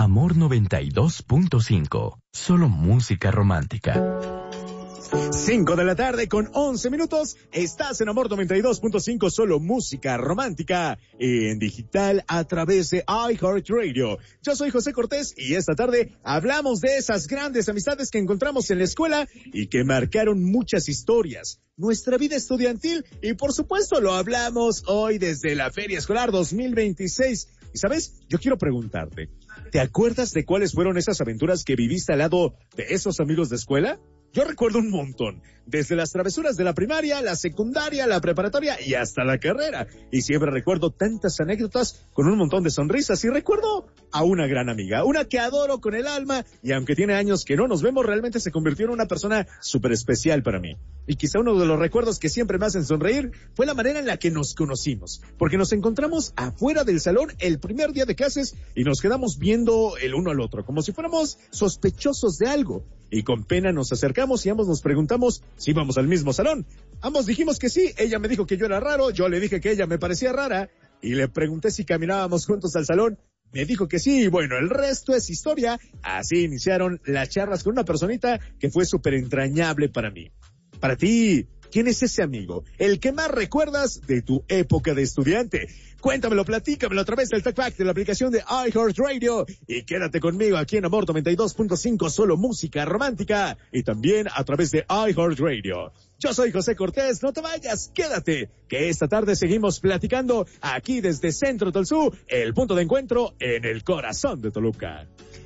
Amor 92.5. Solo música romántica. 5 de la tarde con 11 minutos. Estás en Amor 92.5, solo música romántica en digital a través de iHeartRadio. Yo soy José Cortés y esta tarde hablamos de esas grandes amistades que encontramos en la escuela y que marcaron muchas historias, nuestra vida estudiantil y por supuesto lo hablamos hoy desde la Feria Escolar 2026. Y sabes, yo quiero preguntarte, ¿te acuerdas de cuáles fueron esas aventuras que viviste al lado de esos amigos de escuela? Yo recuerdo un montón, desde las travesuras de la primaria, la secundaria, la preparatoria y hasta la carrera. Y siempre recuerdo tantas anécdotas con un montón de sonrisas. Y recuerdo a una gran amiga, una que adoro con el alma y aunque tiene años que no nos vemos, realmente se convirtió en una persona súper especial para mí. Y quizá uno de los recuerdos que siempre me hacen sonreír fue la manera en la que nos conocimos. Porque nos encontramos afuera del salón el primer día de clases y nos quedamos viendo el uno al otro, como si fuéramos sospechosos de algo. Y con pena nos acercamos y ambos nos preguntamos si íbamos al mismo salón. Ambos dijimos que sí, ella me dijo que yo era raro, yo le dije que ella me parecía rara, y le pregunté si caminábamos juntos al salón. Me dijo que sí, y bueno, el resto es historia. Así iniciaron las charlas con una personita que fue súper entrañable para mí. Para ti, ¿quién es ese amigo? El que más recuerdas de tu época de estudiante. Cuéntamelo, platícamelo a través del TalkBack de la aplicación de iHeartRadio y quédate conmigo aquí en Amor 92.5, solo música romántica y también a través de iHeartRadio. Yo soy José Cortés, no te vayas, quédate, que esta tarde seguimos platicando aquí desde Centro Tolsú, el punto de encuentro en el corazón de Toluca.